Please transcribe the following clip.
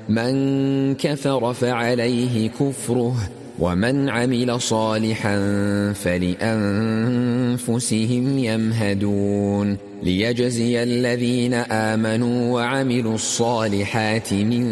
من كفر فعليه كفره ومن عمل صالحا فلأنفسهم يمهدون ليجزي الذين آمنوا وعملوا الصالحات من